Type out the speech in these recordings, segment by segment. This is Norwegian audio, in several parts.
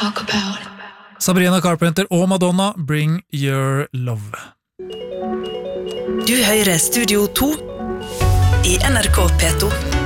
talk about. Sabrina Carpenter og Madonna, Bring Your Love. Du hører Studio 2 I NRK P2.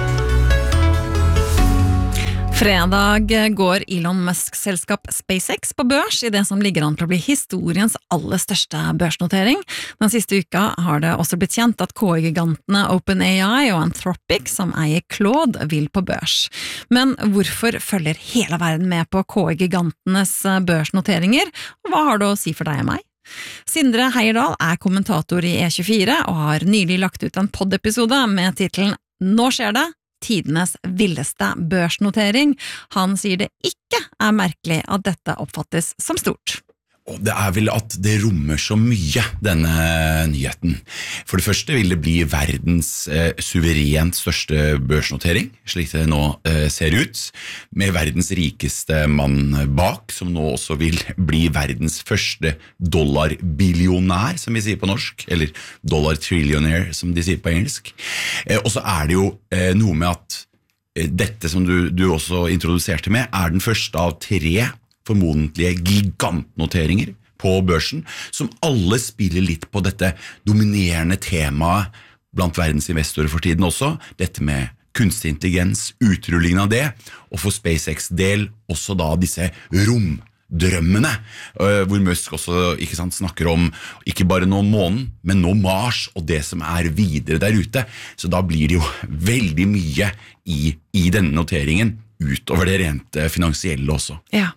Fredag går Elon Musks selskap SpaceX på børs I det som ligger an til å bli historiens aller største børsnotering. Den siste uka har det også blitt kjent at KI-gigantene OpenAI og Anthropic, som eier Claude, vil på børs. Men hvorfor følger hele verden med på KI-gigantenes børsnoteringer? Og hva har det å si for deg og meg? Sindre Heierdal kommentator I E24 og har nylig lagt ut en podd-episode med titelen «Nå skjer det! Tidenes villeste børsnotering». Han sier det ikke merkelig at dette oppfattes som stort. Og det vel at det rommer så mye, denne nyheten. For det første vil det bli verdens suverent største børsnotering, slik det nå ser ut, med verdens rikeste mann bak, som nå også vil bli verdens første dollarbillionær, som vi sier på norsk, eller dollar-trillionaire, som de sier på engelsk. Og så det jo noe med at dette som du også introduserte med, den første av 3 formodentlige gigantnoteringer på børsen, som alle spiller litt på dette dominerende temaet blant verdens investorer for tiden også, dette med kunstig intelligens, utrullingen av det, og for SpaceX del også da disse romdrømmene, hvor Musk også ikke sant, snakker om ikke bare nå månen, men nå Mars og det som videre der ute. Så da blir det jo veldig mye i denne noteringen, utover det rent finansielle også. Ja,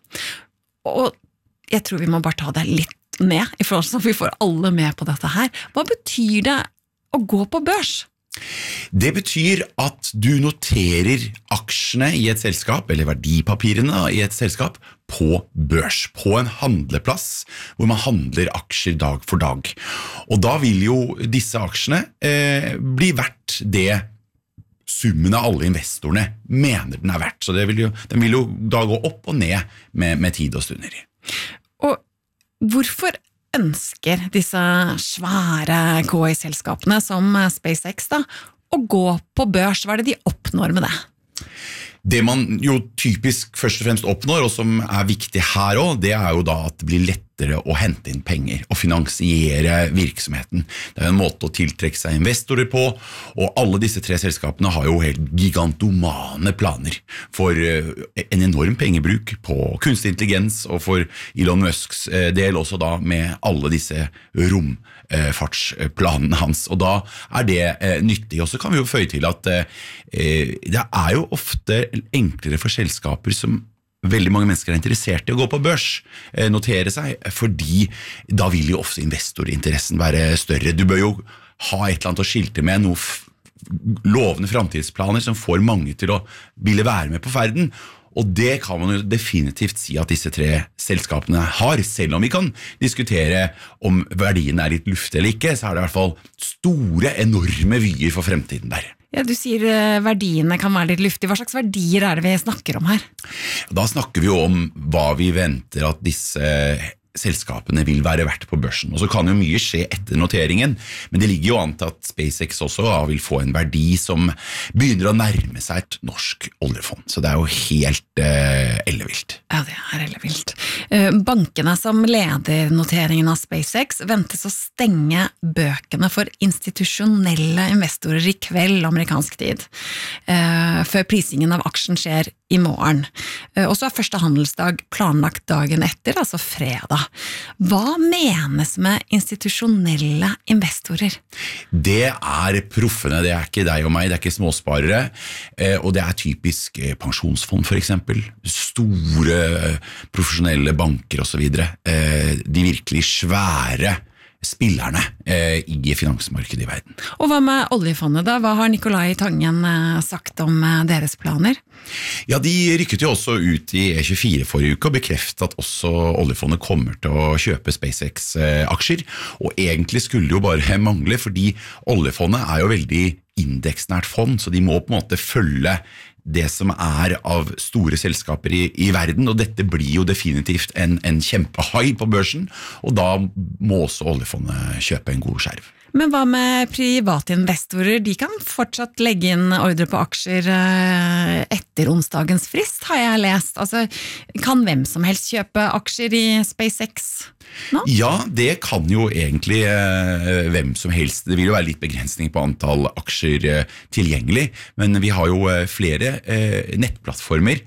og jeg tror vi må bare ta det litt med, I forhold til at vi får alle med på dette her. Hva betyr det å gå på børs? Det betyr at du noterer aksjene I et selskap, eller verdipapirene I et selskap, på børs, på en handleplass, hvor man handler aksjer dag for dag. Og da vil jo disse aksjene bli verdt det summen av alle investorene mener den verdt. Så den vil jo da gå opp og ned med tid og stunder. Og hvorfor ønsker disse svære KI-selskapene som SpaceX da, å gå på børs? Hva det de oppnår med det? Det man jo typisk først og fremst oppnår, og som viktig her også, det jo da at det blir lettere å hente inn penger og finansiere virksomheten. Det en måte å tiltrekke seg investorer på, og alle disse 3 selskapene har jo helt gigantomane planer for en enorm pengebruk på kunstig intelligens, og for Elon Musks del også da med alle disse romfartsplanene hans. Og da det nyttig, og så kan vi jo føye til at det jo ofte enklere for selskaper som veldig mange mennesker interessert I å gå på børs, notere seg, fordi da vil jo også investorinteressen være større. Du bør jo ha et eller annet å skilte med, noen lovende fremtidsplaner som får mange til å ville være med på ferden, og det kan man jo definitivt si at disse 3 selskapene har, selv om vi kan diskutere om verdien litt luftig eller ikke, så det I hvert fall store, enorme vyer for fremtiden der. Ja, du sier verdiene kan være litt luftig. Hva slags verdier det vi snakker om her? Da snakker vi jo om hva vi venter at disse selskapene vil være verdt på børsen. Og så kan jo mye skje etter noteringen, men det ligger jo an til at SpaceX også vil få en verdi som begynner å nærme seg et norsk oljefond. Så det jo helt ellevilt. Ja, det ellevilt. Bankene som leder noteringen av SpaceX ventes å stenge bøkene for institusjonelle investorer I kveld amerikansk tid, før prisingen av aksjen skjer I morgen. Og så første handelsdag planlagt dagen etter, altså fredag. Hva menes med institusjonelle investorer? Det proffene, det ikke deg og meg, det ikke småsparere, og det typisk pensjonsfond for eksempel, store profesjonelle banker og så videre. De virkelig svære spillerne I finansmarkedet I verden. Og hva med oljefondet da? Hva har Nicolai Tangen sagt om deres planer? Ja, de rykket jo også ut I E24 forrige uke og bekreftet at også oljefondet kommer til å kjøpe SpaceX-aksjer, og egentlig skulle jo bare mangle, fordi oljefondet jo veldig indeksnært fond, så de må på en måte følge det som av store selskaper I verden, og dette blir jo definitivt en kjempehai på børsen, og da må også oljefondet kjøpe en god skjerv. Men hva med private investorer? De kan fortsatt legge inn ordre på aksjer etter onsdagens frist, har jeg lest. Altså, kan hvem som helst kjøpe aksjer i SpaceX nå? Ja, det kan jo egentlig hvem som helst. Det vil jo være litt begrensning på antall aksjer tilgjengelig, men vi har jo flere nettplattformer